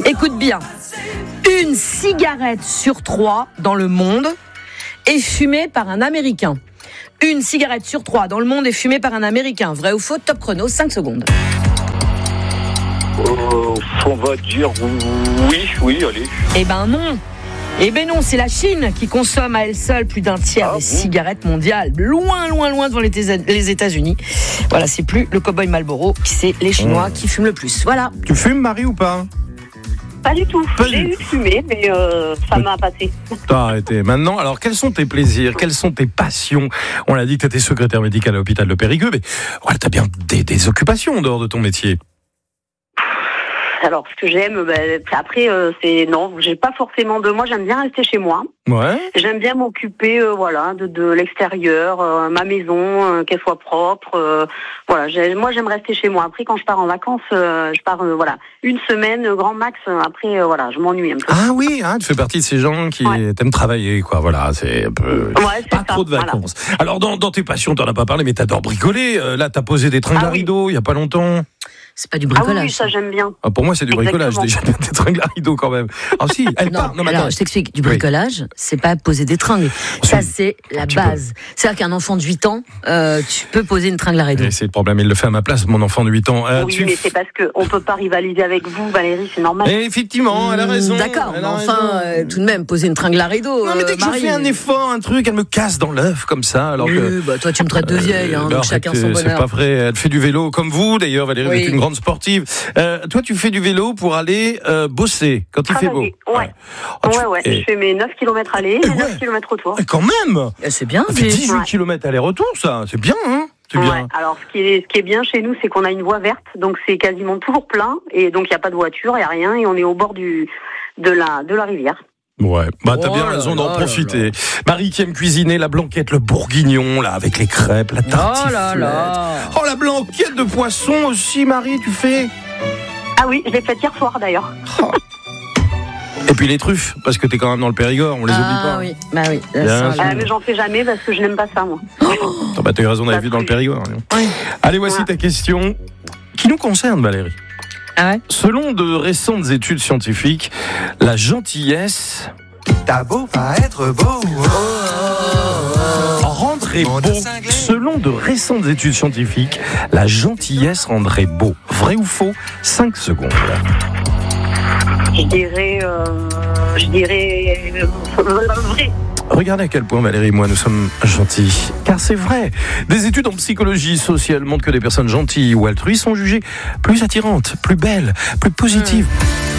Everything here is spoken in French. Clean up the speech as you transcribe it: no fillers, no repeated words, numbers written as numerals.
Écoute bien. Une cigarette sur 3 dans le monde est fumée par un Américain. Une cigarette sur 3 dans le monde est fumée par un Américain. Vrai ou faux? Top chrono, 5 secondes. On va dire oui, allez. Eh ben non, c'est la Chine qui consomme à elle seule plus d'un tiers des cigarettes mondiales. Loin devant les États-Unis. Voilà, c'est plus le cow-boy Marlboro, c'est les Chinois qui fument le plus. Voilà. Tu fumes, Marie, ou pas? Pas du tout. J'ai eu de fumer, mais ça m'a passé. T'as arrêté. Maintenant, alors, quels sont tes plaisirs? Quelles sont tes passions? On l'a dit que tu étais secrétaire médicale à l'hôpital de Périgueux, mais voilà, t'as bien des occupations en dehors de ton métier. Alors, ce que j'aime, après, c'est non, j'ai pas forcément de. Moi, j'aime bien rester chez moi. Ouais. J'aime bien m'occuper, de l'extérieur, ma maison, qu'elle soit propre. Moi, j'aime rester chez moi. Après, quand je pars en vacances, je pars, une semaine, grand max. Après, je m'ennuie un peu. Ah oui, tu fais partie de ces gens qui t'aiment travailler, quoi. Voilà, c'est un peu pas trop de vacances. Voilà. Alors, dans tes passions, t'en as pas parlé, mais t'adores bricoler. Là, t'as posé des tringles à rideaux il y a pas longtemps. C'est pas du bricolage. Ah oui, ça j'aime bien. Pour moi, c'est du bricolage. Déjà, des tringles à rideaux quand même. Ah si, je t'explique. Du bricolage, c'est pas poser des tringles. Ça, c'est la base. C'est-à-dire qu'un enfant de 8 ans, tu peux poser une tringle à rideaux. C'est le problème. Il le fait à ma place, mon enfant de 8 ans. Oui, mais c'est parce qu'on peut pas rivaliser avec vous, Valérie, c'est normal. Et effectivement, elle a raison. D'accord, mais enfin, tout de même, poser une tringle à rideaux. Non, mais dès que je fais un effort, un truc, elle me casse dans l'œuf comme ça. Alors que toi, tu me traites de vieille, donc chacun son bonheur. C'est pas vrai. Elle fait du vélo comme vous, d'ailleurs. Valérie, vous êtes une grande sportive. Toi, tu fais du vélo pour aller bosser quand il fait beau. Ouais. Je fais mes 9 km aller et 9 km retour. Quand même. C'est bien. Ça fait 18 km aller-retour, ça. C'est bien, hein. C'est bien. Alors, ce qui est bien chez nous, c'est qu'on a une voie verte, donc c'est quasiment toujours plein, et donc il n'y a pas de voiture, il n'y a rien, et on est au bord de la rivière. Ouais, t'as bien raison d'en profiter. Marie qui aime cuisiner la blanquette, le bourguignon, là, avec les crêpes, la tartiflette. Oh, la blanquette de poisson aussi, Marie, tu fais? Ah oui, je l'ai faite hier soir, d'ailleurs. Et puis les truffes, parce que t'es quand même dans le Périgord, on les oublie pas. Ah oui, mais j'en fais jamais parce que je n'aime pas ça, moi. T'as eu raison d'aller vivre dans le Périgord. Oui. Allez, voici ta question qui nous concerne, Valérie. Ah ouais. Selon de récentes études scientifiques, la gentillesse... T'as beau pas être beau, rendrait beau. Selon de récentes études scientifiques, la gentillesse rendrait beau. Vrai ou faux? 5 secondes. Je dirais vrai. Regardez à quel point Valérie et moi nous sommes gentils. Car c'est vrai, des études en psychologie sociale montrent que les personnes gentilles ou altruistes sont jugées plus attirantes, plus belles, plus positives.